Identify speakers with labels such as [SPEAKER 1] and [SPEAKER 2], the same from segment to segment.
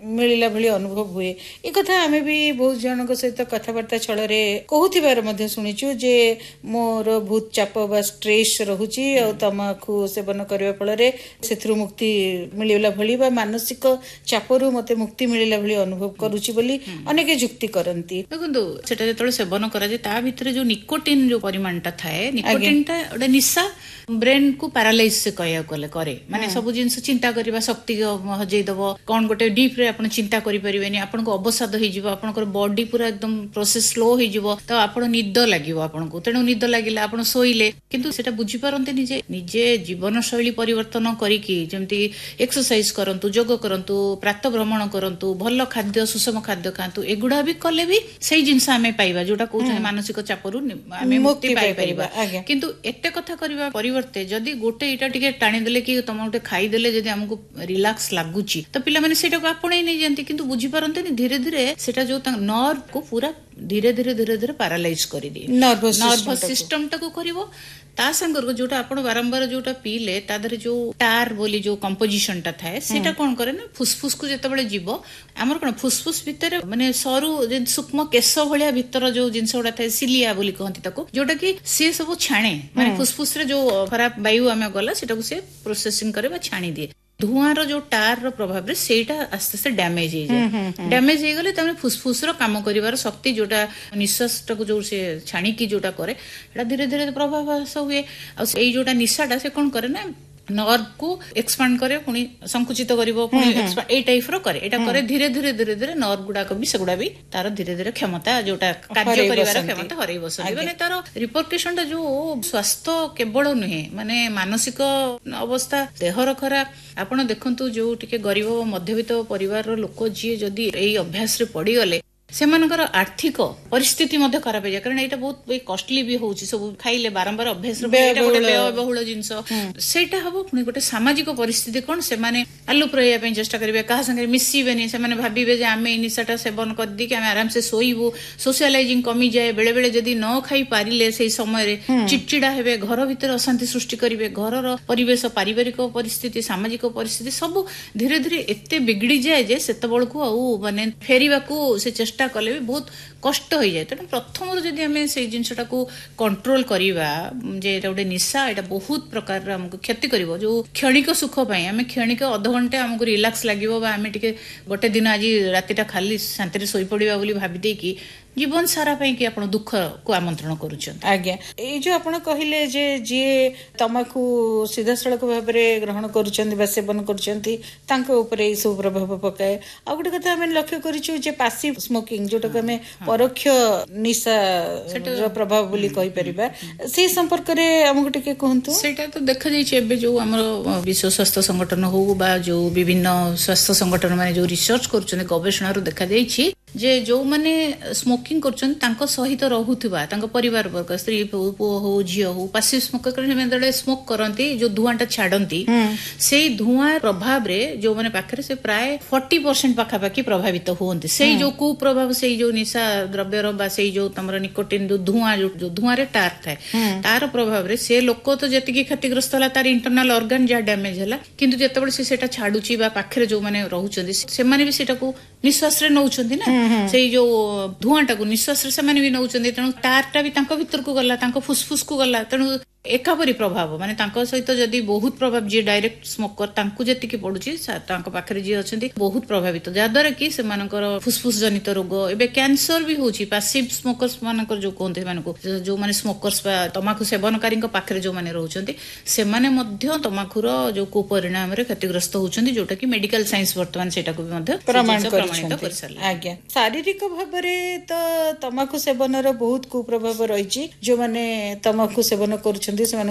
[SPEAKER 1] मिलिला भली अनुभव हुए। ए कथा आमे भी बहुत जनक सहित कथाबार्ता छଳରେ कहूथिबार मध्ये सुनिछु जे मोर बहुत चाप बा स्ट्रेस रहुची और तमाखु सेवन करबा फଳରେ सेथरु मुक्ति मिलिला भली बा मानसिक चापरु मते मुक्ति मिलिला भली अनुभव करूची बोली अनेक जुक्ति करंती।
[SPEAKER 2] देखो सेटा जेतळे सेवन करा जे ता भितरे जो निकोटिन जो परिमाणटा थाए निकोटिनटा ओडा निशा ब्रेन को पैरालाइज से कहया करे माने सब जिंस चिंता करबा शक्ति हजै दबो कोन गोटे डीप रे आपण चिंता करि परिबेनी आपण को अवसाद होई जिवो आपण को बॉडी पूरा एकदम प्रोसेस स्लो होई जिवो तो आपण निद लागिवो आपण को तेणु निद लागिला आपण सोइले किंतु सेटा बुझी पारंते निजे जीवन शैली परिवर्तन करिकि जेमति एक्सरसाइज करंतु योग करंतु प्रात भ्रमण करंतु भल खाद्य सुषम खाद्य खांतु एगुडा भी कले भी सही जिंस आमे पाइबा जोटा कहउछ मानसिक चापरु आमे मुक्ति पाइ परिबा किंतु एते कथा करबा परिवर्ते जदी गोटे इटा टिके टाणी देले कि तम गोटे खाई देले जदी हमको रिलैक्स लागुची तो पिला माने सेटा को आपणे नै जानती किंतु बुझी पारंते नि धीरे धीरे सेटा जो नर्व को पूरा धीरे धीरे पैरालाइज करि दे नर्वस सिस्टम टाको करिवो ता संगर को जोटा आपण बारंबार जोटा पीले तादरे जो टार बोली जो कंपोजिशन टा थाए सेटा कोन करे ना फुसफुस को जेतबेले जीवो हमर कोन फुसफुस भितरे माने सरू जे सूक्ष्म केश भलिया भितर जो जिंसोडा थाए सिलिया बोली कहंती ताको जोटा कि से सब छाणे माने फुसफुस रे जो खराब वायु आमे गला सेटा को से प्रोसेसिंग करे बा छाणी दिए धुआं रो जो टार रो प्रभाव रे सेटा आस्ते आस्ते डैमेज हो जाए डैमेज हे गले तने फुसफुस रो काम करिवार शक्ति जोटा निश्वास टाको जो से छाणी की जोटा करे एटा धीरे धीरे प्रभाव हुए आ एई जोटा निशाटा से कोन करे ना नर्व को एक्सपांड करे पुनी संकुचित करिवो पुनी एक्सपांड ए टाइप रो करे एटा करे धीरे धीरे नर्व गुडा को भी सेगुडा भी तार धीरे धीरे क्षमता जोटा कार्य करिवार क्षमता हरै बसली माने तार रिपरकशन टा जो स्वास्थ्य केवल नुहे माने मानसिक अवस्था देहर खराब आपण देखंतु जो टिके गरीब मध्यवित्त परिवार रो लोक जी जदी एई अभ्यास रे पड़ी गले सेमानकर आर्थिक परिस्थिति मध्य खराब हो जाए कारण एटा बहुत कॉस्टली भी होउची सब खाइले बारंबार अभ्यास एटा गोटे व्ययबहुल जिंस सेटा हबो पुनी गोटे सामाजिक परिस्थिति कोन से माने आलू प्रया पे चेष्टा करिवे कहा संगे मिसिबेनी से माने भाबिबे जे आमे निसाटा सेवन कर दी कि आमे आराम से सोइबो सोशलाइजिंग कमी जाए बेले बेले जदी न खाई पारिले सेही समय रे चिटचिडा हेबे घर भीतर अशांति सृष्टि करिवे घरर परिवेश पारिवारिक परिस्थिति सामाजिक परिस्थिति सब धीरे धीरे एते बिगड़ी जाए जे सेतबळ को आ माने फेरिबाकू से चेष्टा कले भी बहुत कष्ट हो जाए तेणु प्रथम जदि आम से जिनटा को कंट्रोल करवा जे गोटे निशा एटा बहुत प्रकार हमको क्षति करिवो जो क्षणिक सुख पाई आम क्षणिक अध घंटे हमको रिलैक्स लागिवो बा आम टिके गोटे दिन आज रातिटा खाली शांति सोई पड़िबा बोली भाबी दे कि जीवन सारा पाई कि आपण दुख को आमंत्रण करूछन।
[SPEAKER 1] आज्ञा ए जो आपण कहिले जे जे तमाकू सीधा सड़क भाव में ग्रहण करूछन बा सेवन करूछन तांको ऊपर ए सब प्रभाव पकाए आ गोटे कथा हम लक्ष्य करिछु जे पासिव स्मोकिंग जोटा के हम परोक्ष निशा रो प्रभाव बोली कहि परिबा से संपर्क रे हमको टिके कहंतु।
[SPEAKER 2] सेटा तो देखा जाई छै एबे जो हमरो विश्व स्वास्थ्य संगठन हो बा जो विभिन्न स्वास्थ्य संगठन माने जो रिसर्च करूछन गवेषणा रो देखा जाई छी जे जो माने स्मोकिंग करछन तांको सहित रहुथिबा तांको परिवार वर्ग स्त्री पुओ हो झियो हो पासिव स्मोकर करने में स्मोक करंती जो धुआंटा छाडंती सेही धुआं प्रभाव रे जो माने पाखरे से प्राय 40% पाखापाखी प्रभावित होंती सेही जो कुप्रभाव सेही जो निशा द्रव्य रो बा सेही जो तमरो निकोटिन जो धुआं रे टार थाए तार प्रभाव रे से लोक तो जतिकी क्षतिग्रस्त होला तार इंटरनल ऑर्गन जा डैमेज होला किंतु जेतबळे से सेटा छाडुची बा पाखरे जो माने रहउचंदी से माने भी सेटा को निश्वास रे नउचंदी ना सेही जो धुआंटा को निश्वास रे से माने भी नउचंदी तेणु टारटा भी तांको भीतर को गला तांको फुसफुस को गला तेणु एकापरी प्रभाव माने तांको सहित जदि बहुत प्रभाव जे डायरेक्ट स्मोकर तांको जेतिकी पडुची तांको पाखरे जे अछंती बहुत प्रभावित जाद्वारा कि सेमानकर फुसफुस जनित रोग एबे कैंसर भी होची पासिव स्मोकर्स मानकर जो कोनते मानको जो माने स्मोकर्स बा तमाकू सेवनकारीक पाखरे जो माने रहउचंती से माने मध्य तमाकुर जो कुपरिणाम रे क्षतिग्रस्त होउचंती जोटा कि मेडिकल साइंस वर्तमान सेटा को भी मध्य प्रमाणित करसला।
[SPEAKER 1] आज्ञा शारीरिक भाव रे तो तमाकू सेवन रो बहुत कुप्रभाव रहिची जो माने तमाकू सेवन करू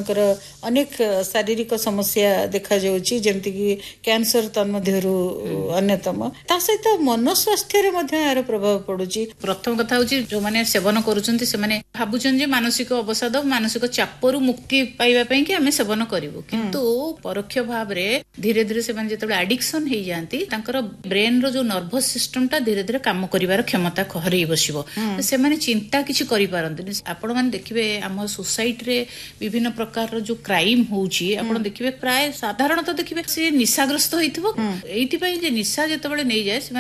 [SPEAKER 1] अनेक शारीरिक समस्या देखा जाउची जेमति कि कैंसर तन्मध्यरु अन्यतम ता सहित मन स्वास्थ्य रे मध्य यार प्रभाव पडुची।
[SPEAKER 2] प्रथम कथा होची जो माने सेवन करूचंती से माने भाबुचन जे मानसिक अवसाद मानसिक चापरु मुक्ति पाइबा पई कि हमें सेवन करिवो किंतु परोक्ष भाव रे धीरे धीरे से माने जेतबे एडिक्शन हे जानती तांकर ब्रेन रो जो नर्वस सिस्टम ता धीरे धीरे काम करिवार क्षमता हरई बसिबो से माने चिंता किछि करि पारंती आपण माने देखिबे हम सोसाइटी रे विभिन्न प्रकार जो क्राइम होउची आपण देखिबे प्राय साधारणतः देखिबे से निशाग्रस्त होइथिबो एइति पई जे निशा जेतबेले नै जाय